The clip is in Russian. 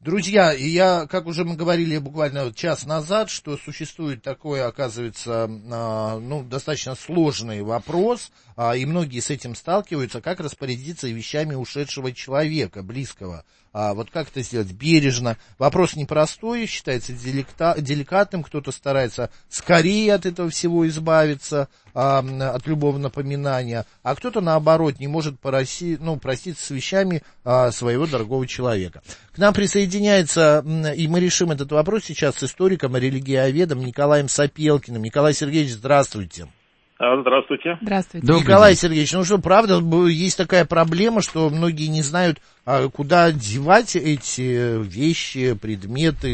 Друзья, я, как уже мы говорили буквально час назад, что существует такой, оказывается, достаточно сложный вопрос, и многие с этим сталкиваются, как распорядиться вещами ушедшего человека, близкого. Вот как это сделать бережно? Вопрос непростой, считается деликатным, кто-то старается скорее от этого всего избавиться, от любого напоминания, а кто-то, наоборот, не может проститься с вещами своего дорогого человека. К нам присоединяется, и мы решим этот вопрос сейчас с историком и религиоведом Николаем Сапелкиным. Николай Сергеевич, здравствуйте. Здравствуйте. Здравствуйте. Николай Сергеевич, правда, есть такая проблема, что многие не знают, куда девать эти вещи, предметы,